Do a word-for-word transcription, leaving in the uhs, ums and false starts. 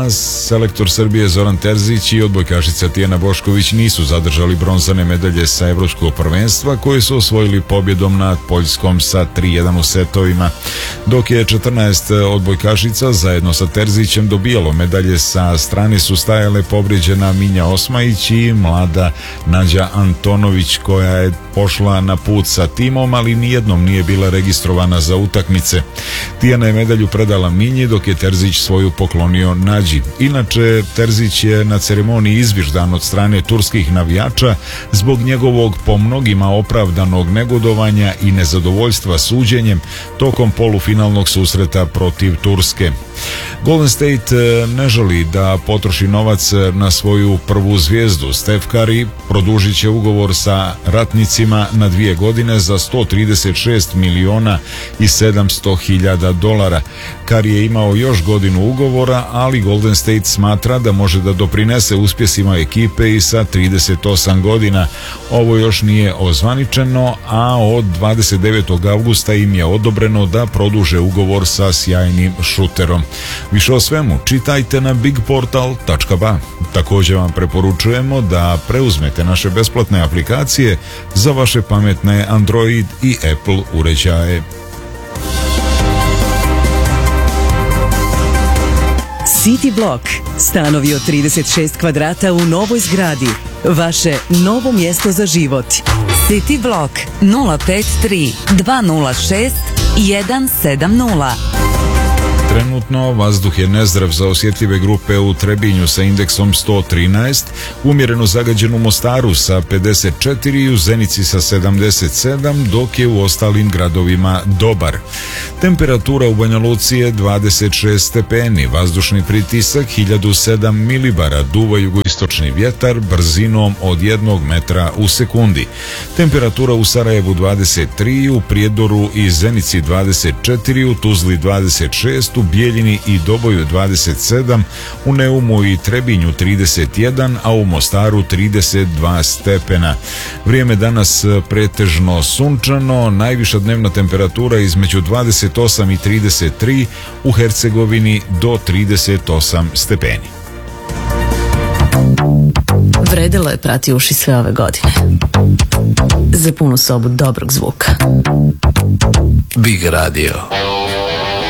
selektor Srbije Zoran Terzić i odbojkašica Tijana Bošković nisu zadržali bronzane medalje sa evropskog prvenstva koje su osvojili pobjedom nad Poljskom sa tri jedan u setovima. Dok je četrnaest odbojkašica zajedno sa Terzićem dobijalo medalje, sa strane su stajale povrijeđena Minja Osmajić i mlada Nađa Antonović koja je pošla na put sa timom, ali nijednom nije bila registrovana za utakmice. Tijana je medalju predala Minji, dok je Terzić svoju poklonio Nađi. Inače, Terzić je na ceremoniji izviždan od strane turskih navijača zbog njegovog po mnogima opravdanog negodovanja i nezadovoljstva suđenjem tokom polufinalnog susreta protiv Turske. Golden State ne želi da potroši novac na svoju prvu zvijezdu. Steph Curry produžit će ugovor sa ratnicima na dvije godine za sto trideset šest miliona i sedamsto hiljada dolara. Curry je imao još godinu ugovora, ali Golden State smatra da može da doprinese uspjesima ekipe i sa trideset osam godina. Ovo još nije ozvaničeno, a od dvadeset devetog avgusta im je odobreno da produže ugovor sa sjajnim šuterom. Više o svemu čitajte na big portal tačka ba. Također vam preporučujemo da preuzmete naše besplatne aplikacije za vaše pametne Android i Apple uređaje. City Block. Stanovi od trideset šest kvadrata u novoj zgradi. Vaše novo mjesto za život. City Block nula pet tri dva nula šest jedan sedam nula. Trenutno vazduh je nezdrav za osjetljive grupe u Trebinju sa indeksom sto trinaest, umjereno zagađen u Mostaru sa pedeset četiri i u Zenici sa sedamdeset sedam, dok je u ostalim gradovima dobar. Temperatura u Banja Luci je dvadeset šest stepeni, vazdušni pritisak hiljadu sedam milibara, duva jugoistočni vjetar brzinom od jednog metra u sekundi. Temperatura u Sarajevu dvadeset tri, u Prijedoru i Zenici dvadeset četiri, u Tuzli dvadeset šest, u Bijeljini i Doboju dvadeset sedam, u Neumu i Trebinju trideset jedan, a u Mostaru trideset dva stepena. Vrijeme danas pretežno sunčano, najviša dnevna temperatura između dvadeset osam i trideset tri, u Hercegovini do trideset osam stepeni. Vredelo je prati uši sve ove godine. Za punu sobu dobrog zvuka. Big Radio.